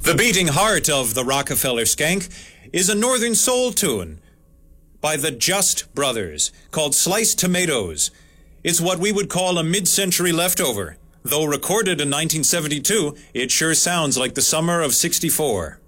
The beating heart of the Rockefeller Skank is a Northern Soul tune by the Just Brothers called Sliced Tomatoes. It's what we would call a mid-century leftover. Though recorded in 1972, it sure sounds like the summer of '64.